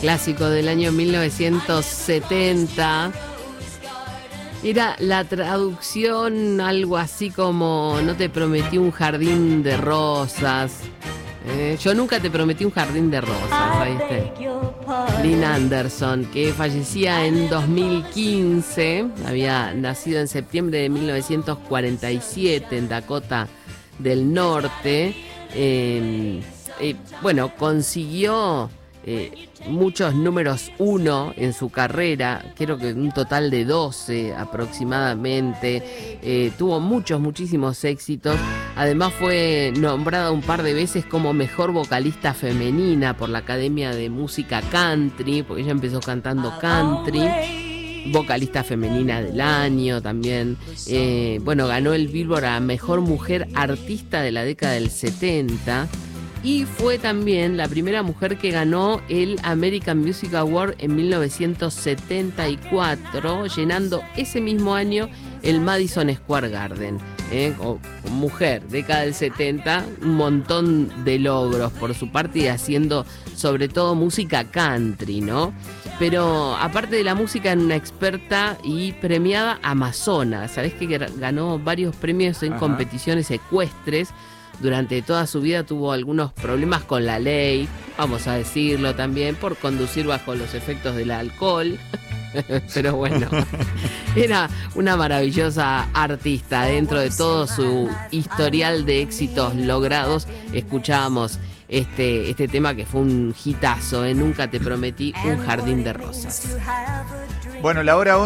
clásico del año 1970. Era la traducción algo así como no te prometí un jardín de rosas. Yo nunca te prometí un jardín de rosas. ¿Viste? Lynn Anderson, que fallecía en 2015, había nacido en septiembre de 1947 en Dakota del Norte. Bueno, consiguió muchos números 1 en su carrera, creo que un total de 12 aproximadamente. Tuvo muchísimos éxitos. Además fue nombrada un par de veces como mejor vocalista femenina por la Academia de Música Country, porque ella empezó cantando country. Vocalista femenina del año también. Bueno, ganó el Billboard a Mejor Mujer Artista de la década del 70. Y fue también la primera mujer que ganó el American Music Award en 1974, llenando ese mismo año el Madison Square Garden. Mujer, década del 70, un montón de logros por su parte y haciendo sobre todo música country, ¿no? Pero aparte de la música, era una experta y premiada amazona. Sabés que ganó varios premios en competiciones ecuestres. Durante toda su vida tuvo algunos problemas con la ley, vamos a decirlo también, por conducir bajo los efectos del alcohol. Pero bueno, era una maravillosa artista. Dentro de todo su historial de éxitos logrados, escuchábamos este tema que fue un hitazo, Nunca te prometí un jardín de rosas. Bueno, la hora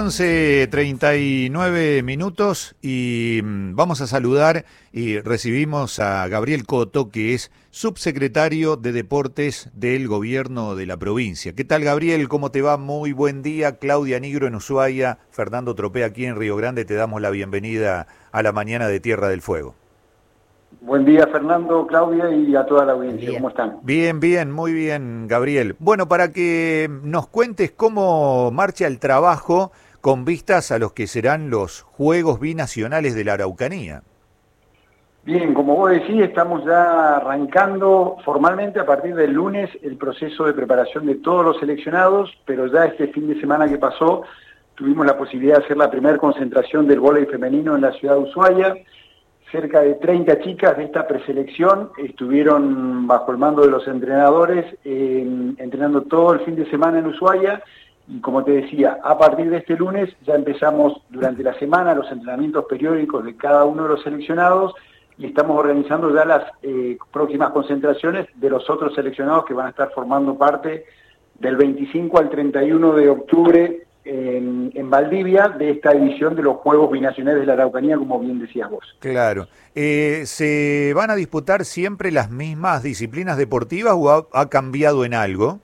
11:39 y vamos a saludar y recibimos a Gabriel Coto, que es subsecretario de Deportes del Gobierno de la provincia. ¿Qué tal, Gabriel? ¿Cómo te va? Muy buen día. Claudia Nigro en Ushuaia, Fernando Tropea aquí en Río Grande. Te damos la bienvenida a la mañana de Tierra del Fuego. Buen día, Fernando, Claudia y a toda la audiencia. ¿Cómo están? Bien, muy bien, Gabriel. Bueno, para que nos cuentes cómo marcha el trabajo con vistas a los que serán los Juegos Binacionales de la Araucanía. Bien, como vos decís, estamos ya arrancando formalmente a partir del lunes el proceso de preparación de todos los seleccionados, pero ya este fin de semana que pasó tuvimos la posibilidad de hacer la primera concentración del vóley femenino en la ciudad de Ushuaia. Cerca de 30 chicas de esta preselección estuvieron bajo el mando de los entrenadores entrenando todo el fin de semana en Ushuaia y como te decía, a partir de este lunes ya empezamos durante la semana los entrenamientos periódicos de cada uno de los seleccionados y estamos organizando ya las próximas concentraciones de los otros seleccionados que van a estar formando parte del 25 al 31 de octubre en Valdivia, de esta edición de los Juegos Binacionales de la Araucanía, como bien decías vos. Claro. ¿Se van a disputar siempre las mismas disciplinas deportivas o ha cambiado en algo?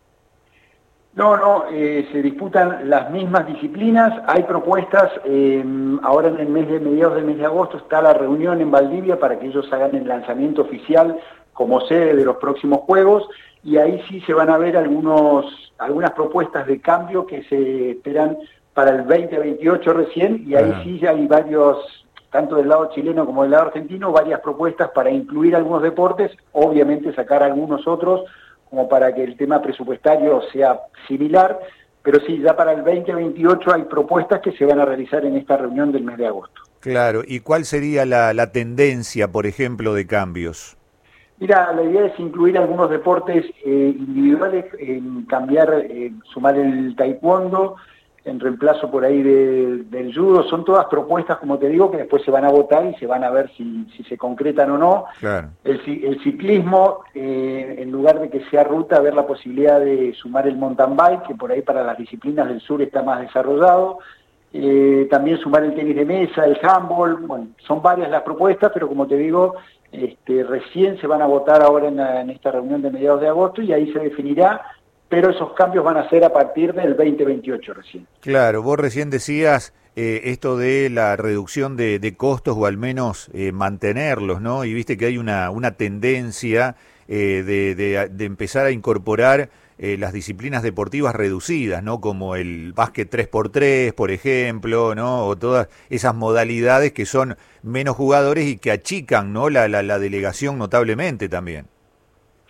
No, se disputan las mismas disciplinas. Hay propuestas, ahora en el mediados del mes de agosto está la reunión en Valdivia para que ellos hagan el lanzamiento oficial como sede de los próximos Juegos, y ahí sí se van a ver algunas propuestas de cambio que se esperan para el 2028 recién, y ahí sí hay varios, tanto del lado chileno como del lado argentino, varias propuestas para incluir algunos deportes, obviamente sacar algunos otros, como para que el tema presupuestario sea similar, pero sí, ya para el 2028 hay propuestas que se van a realizar en esta reunión del mes de agosto. Claro, ¿y cuál sería la tendencia, por ejemplo, de cambios? Mira, la idea es incluir algunos deportes individuales, cambiar, sumar el taekwondo, en reemplazo por ahí del judo. Son todas propuestas, como te digo, que después se van a votar y se van a ver si se concretan o no. Claro. El ciclismo, en lugar de que sea ruta, ver la posibilidad de sumar el mountain bike, que por ahí para las disciplinas del sur está más desarrollado. También sumar el tenis de mesa, el handball. Bueno, son varias las propuestas, pero como te digo, recién se van a votar ahora en esta reunión de mediados de agosto y ahí se definirá, pero esos cambios van a ser a partir del 2028 recién. Claro, vos recién decías esto de la reducción de costos o al menos mantenerlos, ¿no? Y viste que hay una tendencia de empezar a incorporar las disciplinas deportivas reducidas, ¿no? Como el básquet 3x3, por ejemplo, ¿no? O todas esas modalidades que son menos jugadores y que achican, ¿no? La delegación notablemente también.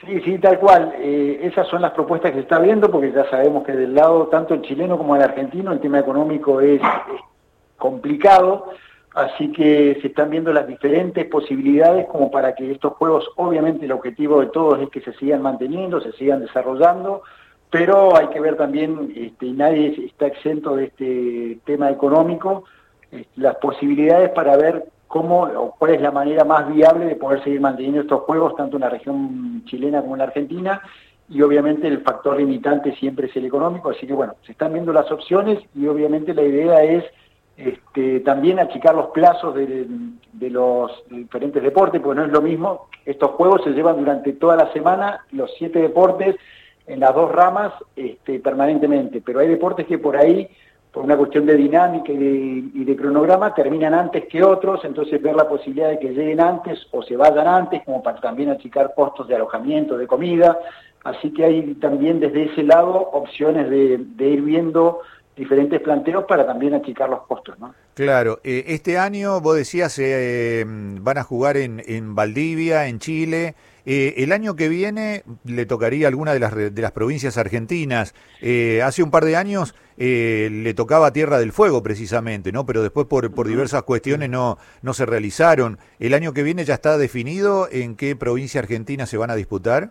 Sí, sí, tal cual. Esas son las propuestas que se está viendo, porque ya sabemos que del lado tanto el chileno como el argentino el tema económico es complicado, así que se están viendo las diferentes posibilidades como para que estos juegos, obviamente el objetivo de todos es que se sigan manteniendo, se sigan desarrollando, pero hay que ver también, y nadie está exento de este tema económico, las posibilidades para ver cómo o cuál es la manera más viable de poder seguir manteniendo estos juegos, tanto en la región chilena como en la Argentina, y obviamente el factor limitante siempre es el económico, así que bueno, se están viendo las opciones y obviamente la idea es también achicar los plazos de los diferentes deportes, porque no es lo mismo, estos juegos se llevan durante toda la semana, los 7 deportes en las 2 ramas permanentemente, pero hay deportes que por ahí, por una cuestión de dinámica y de cronograma, terminan antes que otros, entonces ver la posibilidad de que lleguen antes o se vayan antes, como para también achicar costos de alojamiento, de comida, así que hay también desde ese lado opciones de ir viendo diferentes planteos para también achicar los costos, ¿no? Claro, este año vos decías van a jugar en Valdivia, en Chile. El año que viene le tocaría a alguna de las provincias argentinas. Hace un par de años le tocaba Tierra del Fuego precisamente, ¿no? Pero después por diversas cuestiones no se realizaron. ¿El año que viene ya está definido en qué provincia argentina se van a disputar?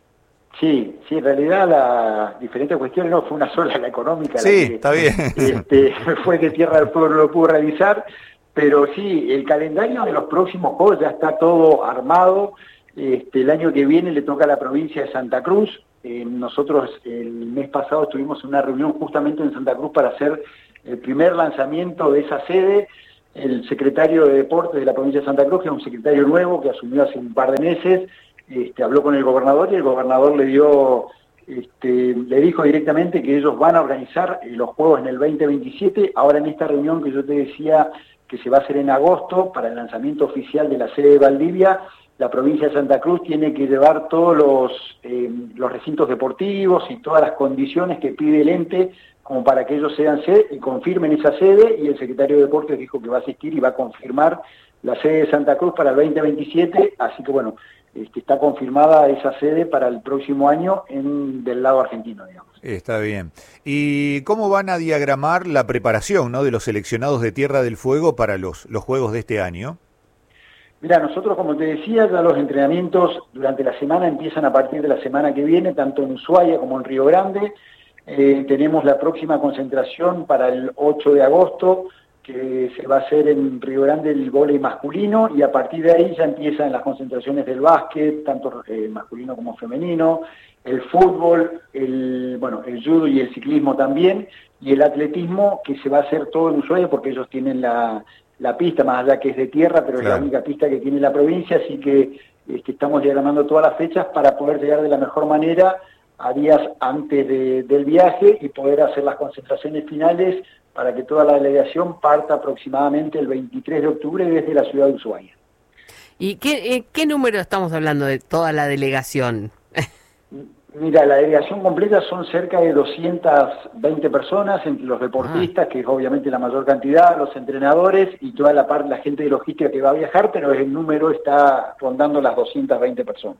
Sí, sí, en realidad las diferentes cuestiones no fue una sola, la económica. Sí, la que, está bien. fue que Tierra del Fuego no lo pudo realizar, pero sí, el calendario de los próximos juegos ya está todo armado. El año que viene le toca a la provincia de Santa Cruz. Nosotros el mes pasado estuvimos en una reunión justamente en Santa Cruz para hacer el primer lanzamiento de esa sede. El secretario de Deportes de la provincia de Santa Cruz, que es un secretario nuevo que asumió hace un par de meses, habló con el gobernador y el gobernador le dijo directamente que ellos van a organizar los Juegos en el 2027. Ahora en esta reunión que yo te decía que se va a hacer en agosto para el lanzamiento oficial de la sede de Valdivia, la provincia de Santa Cruz tiene que llevar todos los recintos deportivos y todas las condiciones que pide el ente como para que ellos sean sede y confirmen esa sede, y el secretario de Deportes dijo que va a asistir y va a confirmar la sede de Santa Cruz para el 2027, así que bueno, está confirmada esa sede para el próximo año del lado argentino, digamos. Está bien. ¿Y cómo van a diagramar la preparación, ¿no?, de los seleccionados de Tierra del Fuego para los Juegos de este año? Mira, nosotros, como te decía, ya los entrenamientos durante la semana empiezan a partir de la semana que viene, tanto en Ushuaia como en Río Grande. Tenemos la próxima concentración para el 8 de agosto, que se va a hacer en Río Grande el vóley masculino, y a partir de ahí ya empiezan las concentraciones del básquet, tanto masculino como femenino, el fútbol, el judo y el ciclismo también, y el atletismo, que se va a hacer todo en Ushuaia porque ellos tienen la pista, más allá que es de tierra, pero claro, es la única pista que tiene la provincia, así que estamos diagramando todas las fechas para poder llegar de la mejor manera a días antes del viaje y poder hacer las concentraciones finales para que toda la delegación parta aproximadamente el 23 de octubre desde la ciudad de Ushuaia. ¿Y qué número estamos hablando de toda la delegación? Mira, la delegación completa son cerca de 220 personas, entre los deportistas, que es obviamente la mayor cantidad, los entrenadores y toda la gente de logística que va a viajar, pero el número está rondando las 220 personas.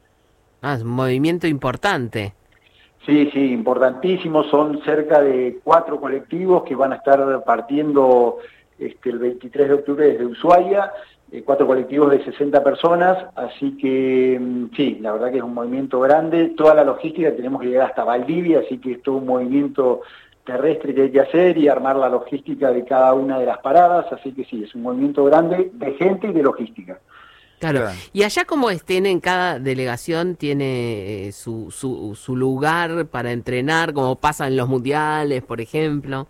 Es un movimiento importante. Sí, importantísimo. Son cerca de 4 colectivos que van a estar partiendo el 23 de octubre desde Ushuaia, 4 colectivos de 60 personas, así que sí, la verdad que es un movimiento grande. Toda la logística tenemos que llegar hasta Valdivia, así que es todo un movimiento terrestre que hay que hacer y armar la logística de cada una de las paradas, así que sí, es un movimiento grande de gente y de logística. Claro. Y allá, como en cada delegación tiene su lugar para entrenar, como pasa en los mundiales, por ejemplo.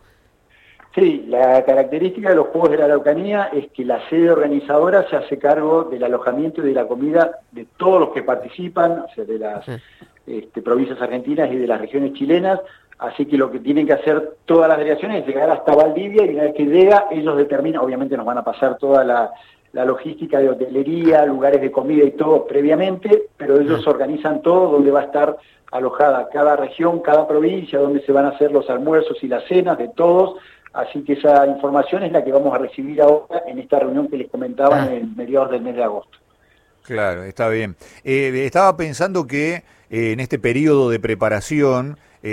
Sí, la característica de los Juegos de la Araucanía es que la sede organizadora se hace cargo del alojamiento y de la comida de todos los que participan, o sea, de las provincias argentinas y de las regiones chilenas, así que lo que tienen que hacer todas las delegaciones es llegar hasta Valdivia, y una vez que llega, ellos determinan, obviamente nos van a pasar toda la logística de hotelería, lugares de comida y todo previamente, pero ellos organizan todo, donde va a estar alojada cada región, cada provincia, donde se van a hacer los almuerzos y las cenas de todos, así que esa información es la que vamos a recibir ahora en esta reunión que les comentaba en mediados del mes de agosto. Claro, está bien. Estaba pensando que en este periodo de preparación,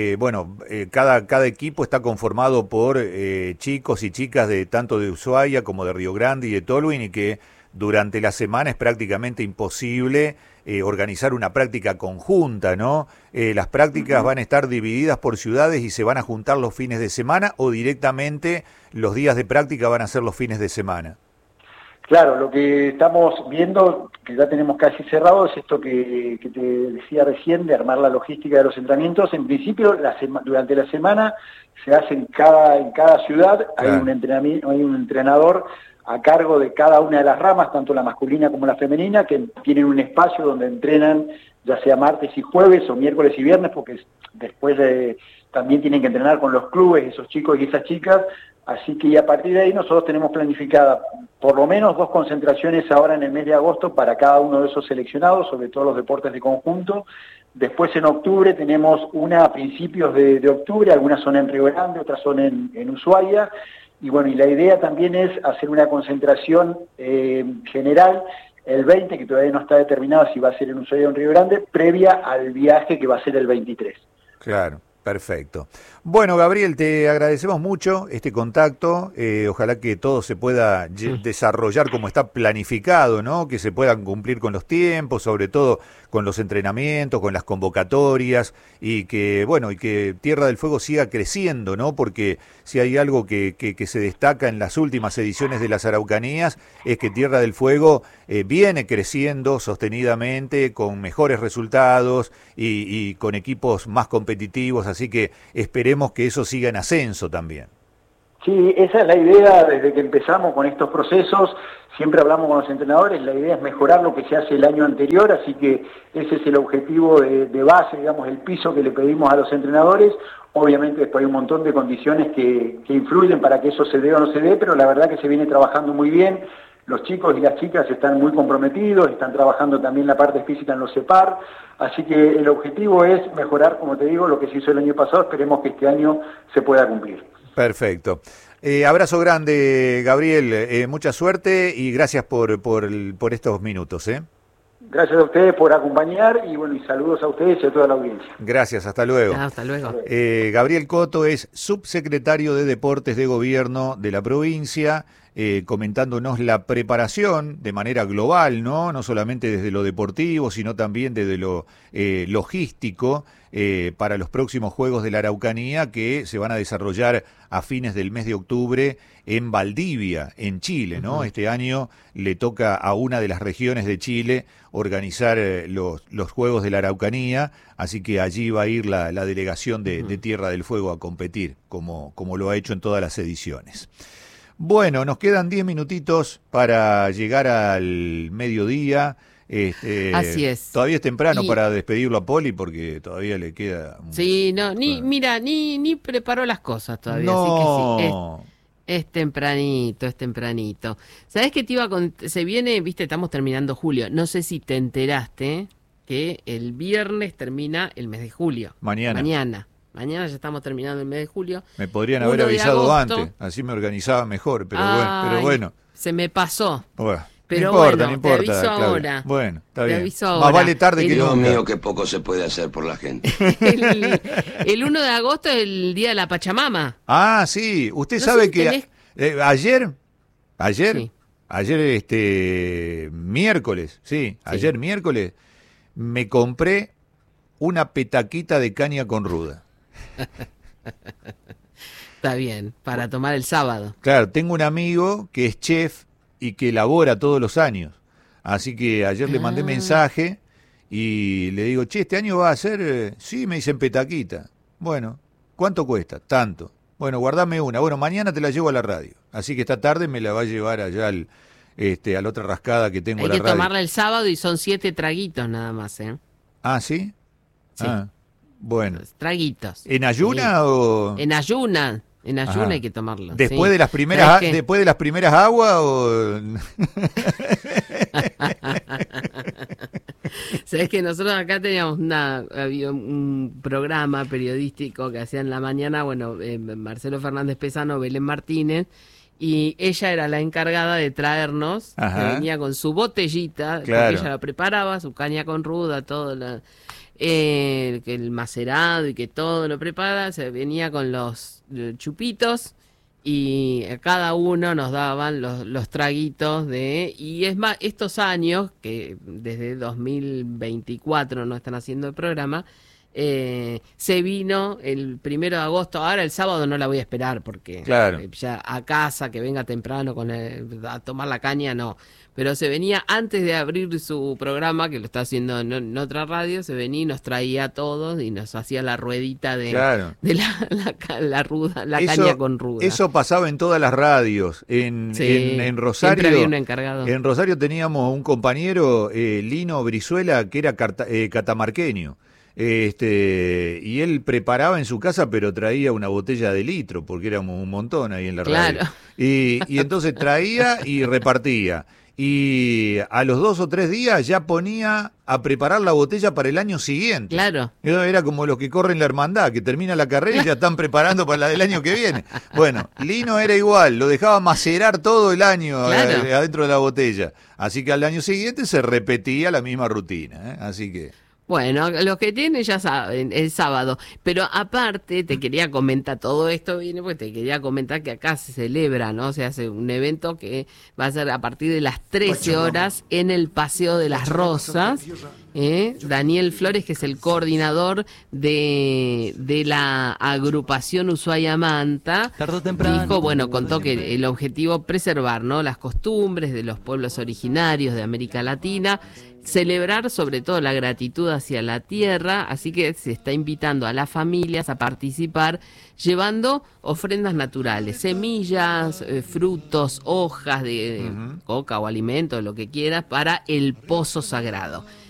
cada equipo está conformado por chicos y chicas de tanto de Ushuaia como de Río Grande y de Tolwyn, y que durante la semana es prácticamente imposible organizar una práctica conjunta, ¿no? Las prácticas van a estar divididas por ciudades y se van a juntar los fines de semana, o directamente los días de práctica van a ser los fines de semana. Claro, lo que estamos viendo, que ya tenemos casi cerrado, es esto que te decía recién, de armar la logística de los entrenamientos. En principio, durante la semana se hace en cada ciudad, claro. Hay un entrenador a cargo de cada una de las ramas, tanto la masculina como la femenina, que tienen un espacio donde entrenan, ya sea martes y jueves o miércoles y viernes, porque después también tienen que entrenar con los clubes, esos chicos y esas chicas. Así que, y a partir de ahí nosotros tenemos planificada por lo menos 2 concentraciones ahora en el mes de agosto para cada uno de esos seleccionados, sobre todo los deportes de conjunto. Después en octubre tenemos una a principios de octubre, algunas son en Río Grande, otras son en Ushuaia. Y bueno, y la idea también es hacer una concentración general el 20, que todavía no está determinada si va a ser en Ushuaia o en Río Grande, previa al viaje que va a ser el 23. Claro. Perfecto. Bueno, Gabriel, te agradecemos mucho este contacto. Ojalá que todo se pueda desarrollar como está planificado, ¿no? Que se puedan cumplir con los tiempos, sobre todo con los entrenamientos, con las convocatorias, y que Tierra del Fuego siga creciendo, ¿no? Porque si hay algo que se destaca en las últimas ediciones de las Araucanías, es que Tierra del Fuego viene creciendo sostenidamente, con mejores resultados y con equipos más competitivos, así que esperemos que eso siga en ascenso también. Sí, esa es la idea desde que empezamos con estos procesos. Siempre hablamos con los entrenadores, la idea es mejorar lo que se hace el año anterior, así que ese es el objetivo de base, digamos, el piso que le pedimos a los entrenadores. Obviamente después hay un montón de condiciones que influyen para que eso se dé o no se dé, pero la verdad que se viene trabajando muy bien. Los chicos y las chicas están muy comprometidos, están trabajando también la parte física en los CEPAR, así que el objetivo es mejorar, como te digo, lo que se hizo el año pasado. Esperemos que este año se pueda cumplir. Perfecto. Abrazo grande, Gabriel, mucha suerte y gracias por estos minutos. Gracias a ustedes por acompañar y bueno, y saludos a ustedes y a toda la audiencia. Gracias, hasta luego. Hasta luego. Gabriel Coto es subsecretario de Deportes de Gobierno de la provincia, comentándonos la preparación de manera global, no solamente desde lo deportivo, sino también desde lo logístico, para los próximos Juegos de la Araucanía, que se van a desarrollar a fines del mes de octubre en Valdivia, en Chile, ¿no? Este año le toca a una de las regiones de Chile organizar los Juegos de la Araucanía, así que allí va a ir la delegación de Tierra del Fuego a competir, como lo ha hecho en todas las ediciones. Bueno, nos quedan 10 minutitos para llegar al mediodía. Así es. Todavía es temprano para despedirlo a Poli, porque todavía le queda... Sí, no, ni preparó las cosas todavía, no. Así que sí, es tempranito. ¿Sabés qué te iba a se viene, viste, estamos terminando julio, no sé si te enteraste que el viernes termina el mes de julio. Mañana ya estamos terminando el mes de julio. Me podrían haber avisado antes, así me organizaba mejor, pero bueno. Se me pasó. Bueno. Pero no importa, te aviso ahora. Bueno, está bien. Más vale tarde que nunca. Dios mío, que poco se puede hacer por la gente. el 1 de agosto es el día de la Pachamama. Ah, sí. Usted sabe que ayer, miércoles, ayer miércoles, me compré una petaquita de caña con ruda. Está bien, para tomar el sábado. Claro, tengo un amigo que es chef y que elabora todos los años. Así que ayer le mandé mensaje y le digo, este año va a ser... sí, me dicen petaquita. Bueno, ¿cuánto cuesta? Tanto. Bueno, guardame una. Bueno, mañana te la llevo a la radio. Así que esta tarde me la va a llevar allá a la otra rascada que tengo a la radio. Hay que tomarla el sábado y son 7 traguitos nada más, ¿eh? ¿Ah, sí? Sí. Ah, bueno. Traguitos. ¿En ayuna o...? En ayuna. En ayuna hay que tomarlo. ¿Después de las primeras aguas o...? Sabés que nosotros acá teníamos había un programa periodístico que hacía en la mañana, Marcelo Fernández Pesano, Belén Martínez, y ella era la encargada de traernos, que Ajá. venía con su botellita, Claro. porque ella la preparaba, su caña con ruda, todo que el macerado y que todo lo prepara, se venía con los chupitos y a cada uno nos daban los traguitos y es más, estos años, que desde 2024 no están haciendo el programa, se vino el 1 de agosto. Ahora el sábado no la voy a esperar porque Claro. ya a casa, que venga temprano a tomar la caña, no. Pero se venía antes de abrir su programa, que lo está haciendo en otra radio, se venía y nos traía a todos y nos hacía la ruedita de Claro. la ruda, la Eso- caña con ruda. Eso pasaba en todas las radios. Sí, En siempre Rosario. había un encargado. En Rosario teníamos un compañero, Lino Brizuela, que era catamarqueño. Y él preparaba en su casa, pero traía una botella de litro, porque éramos un montón ahí en la radio. Claro. Y entonces traía y repartía. Y a los 2 o 3 días ya ponía a preparar la botella para el año siguiente. Claro. Era como los que corren la hermandad, que termina la carrera y ya están preparando para la del año que viene. Bueno, Lino era igual, lo dejaba macerar todo el año Claro. adentro de la botella. Así que al año siguiente se repetía la misma rutina. Así que... Bueno, los que tienen ya saben, el sábado. Pero aparte, te quería comentar, todo esto viene pues te quería comentar que acá se celebra, ¿no? Se hace un evento que va a ser a partir de las 13 horas en el Paseo de las Rosas. Daniel Flores, que es el coordinador de la agrupación Ushuaia Manta, dijo, bueno, contó que el objetivo preservar, ¿no?, las costumbres de los pueblos originarios de América Latina, celebrar sobre todo la gratitud hacia la tierra, así que se está invitando a las familias a participar llevando ofrendas naturales, semillas, frutos, hojas de coca o alimento, lo que quieras, para el pozo sagrado.